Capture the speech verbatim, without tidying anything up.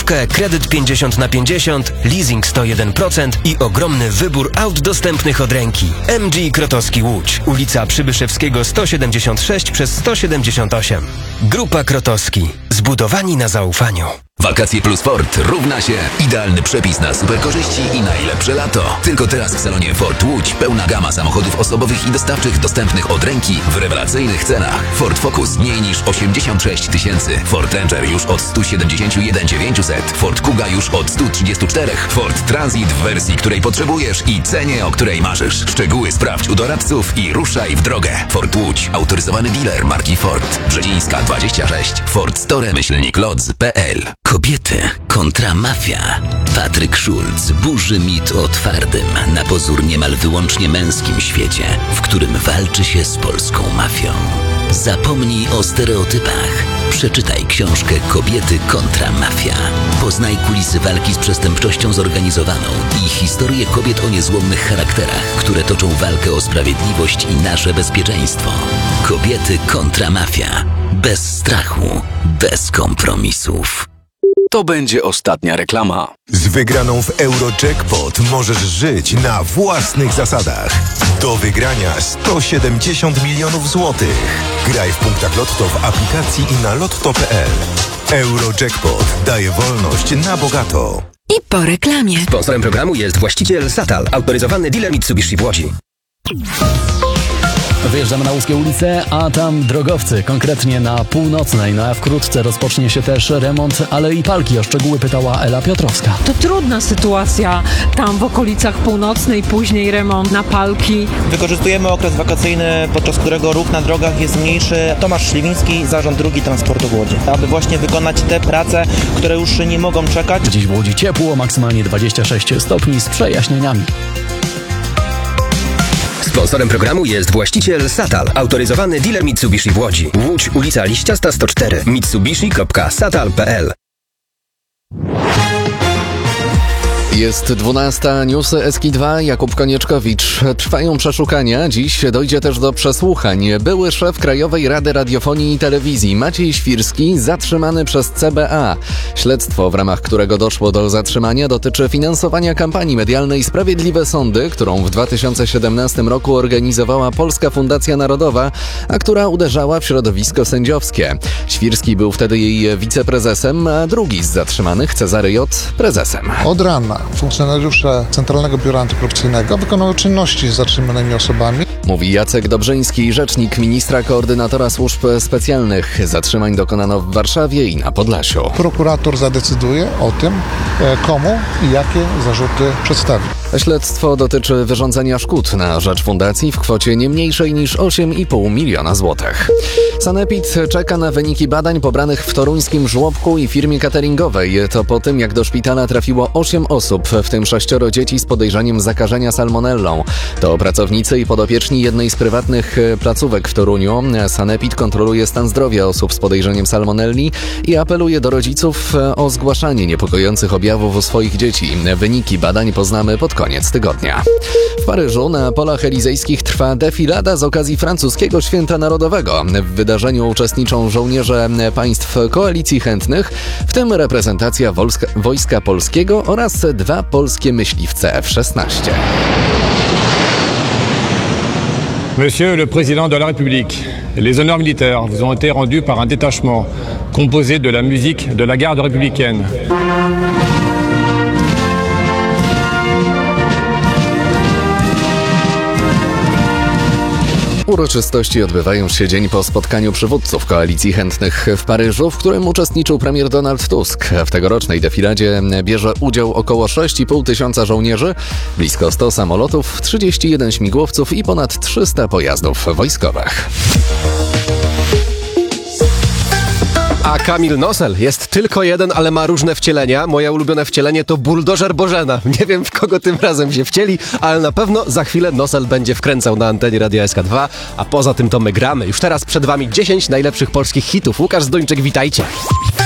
Złotówkę, kredyt pięćdziesiąt na pięćdziesiąt, leasing sto jeden procent i ogromny wybór aut dostępnych od ręki. M G Krotowski Łódź, ulica Przybyszewskiego sto siedemdziesiąt sześć przez sto siedemdziesiąt osiem. Grupa Krotowski. Zbudowani na zaufaniu. Wakacje plus Ford równa się idealny przepis na super korzyści i najlepsze lato. Tylko teraz w salonie Ford Łódź pełna gama samochodów osobowych i dostawczych dostępnych od ręki w rewelacyjnych cenach. Ford Focus mniej niż osiemdziesiąt sześć tysięcy, Ford Ranger już od sto siedemdziesiąt jeden tysięcy dziewięćset, Ford Kuga już od sto trzydzieści cztery, Ford Transit w wersji, której potrzebujesz i cenie, o której marzysz. Szczegóły sprawdź u doradców i ruszaj w drogę. Ford Łódź, autoryzowany dealer marki Ford. Brzezińska dwadzieścia sześć, Ford Store myślnik lodz kropka p l. Kobiety kontra mafia. Patryk Schulz burzy mit o twardym, na pozór niemal wyłącznie męskim świecie, w którym walczy się z polską mafią. Zapomnij o stereotypach. Przeczytaj książkę Kobiety kontra mafia. Poznaj kulisy walki z przestępczością zorganizowaną i historię kobiet o niezłomnych charakterach, które toczą walkę o sprawiedliwość i nasze bezpieczeństwo. Kobiety kontra mafia. Bez strachu, bez kompromisów. To będzie ostatnia reklama. Z wygraną w Eurojackpot możesz żyć na własnych zasadach. Do wygrania sto siedemdziesiąt milionów złotych. Graj w punktach Lotto w aplikacji i na lotto kropka p l. Eurojackpot daje wolność na bogato. I po reklamie. Sponsorem programu jest właściciel Satal, autoryzowany dealer Mitsubishi w Łodzi. Wyjeżdżamy na Łuskie ulice, a tam drogowcy, konkretnie na Północnej. No a wkrótce rozpocznie się też remont Alei Palki. O szczegóły pytała Ela Piotrowska. To trudna sytuacja tam w okolicach Północnej, później remont na Palki. Wykorzystujemy okres wakacyjny, podczas którego ruch na drogach jest mniejszy. Tomasz Śliwiński, Zarząd Dróg Transportu w Łodzi. Aby właśnie wykonać te prace, które już nie mogą czekać. Dziś w Łodzi ciepło, maksymalnie dwadzieścia sześć stopni z przejaśnieniami. Sponsorem programu jest właściciel Satal, autoryzowany dealer Mitsubishi w Łodzi. Łódź, ulica Liściasta sto cztery, mitsubishi kropka satal kropka p l. Jest dwunasta, newsy S K dwa, Jakub Konieczkowicz. Trwają przeszukania, dziś dojdzie też do przesłuchań. Były szef Krajowej Rady Radiofonii i Telewizji Maciej Świrski zatrzymany przez C B A. Śledztwo, w ramach którego doszło do zatrzymania, dotyczy finansowania kampanii medialnej Sprawiedliwe Sądy, którą w dwa tysiące siedemnastym roku organizowała Polska Fundacja Narodowa, a która uderzała w środowisko sędziowskie. Świrski był wtedy jej wiceprezesem, a drugi z zatrzymanych, Cezary J., prezesem. Od rana funkcjonariusze Centralnego Biura Antykorupcyjnego wykonują czynności z zatrzymanymi osobami. Mówi Jacek Dobrzyński, rzecznik ministra koordynatora służb specjalnych. Zatrzymań dokonano w Warszawie i na Podlasiu. Prokurator zadecyduje o tym, komu i jakie zarzuty przedstawi. Śledztwo dotyczy wyrządzenia szkód na rzecz fundacji w kwocie nie mniejszej niż osiem i pół miliona złotych. Sanepid czeka na wyniki badań pobranych w toruńskim żłobku i firmie cateringowej. To po tym, jak do szpitala trafiło osiem osób, w tym sześcioro dzieci z podejrzeniem zakażenia salmonellą. To pracownicy i podopieczni jednej z prywatnych placówek w Toruniu. Sanepid kontroluje stan zdrowia osób z podejrzeniem salmonelli i apeluje do rodziców o zgłaszanie niepokojących objawów u swoich dzieci. Wyniki badań poznamy pod koniec tygodnia. W Paryżu na polach elizejskich trwa defilada z okazji francuskiego Święta Narodowego. W wydarzeniu uczestniczą żołnierze państw koalicji chętnych, w tym reprezentacja Wojska, Wojska Polskiego oraz dwa polskie myśliwce F szesnaście. Monsieur le Président de la République, les honneurs militaires vous ont été rendus par un détachement composé de la musique de la garde républicaine. Uroczystości odbywają się dzień po spotkaniu przywódców koalicji chętnych w Paryżu, w którym uczestniczył premier Donald Tusk. W tegorocznej defiladzie bierze udział około sześć i pół tysiąca żołnierzy, blisko sto samolotów, trzydzieści jeden śmigłowców i ponad trzysta pojazdów wojskowych. A Kamil Nosel jest tylko jeden, ale ma różne wcielenia. Moje ulubione wcielenie to buldożer Bożena. Nie wiem, w kogo tym razem się wcieli, ale na pewno za chwilę Nosel będzie wkręcał na antenie Radia S K dwa, a poza tym to my gramy. Już teraz przed wami dziesięć najlepszych polskich hitów. Łukasz Zdończyk, witajcie.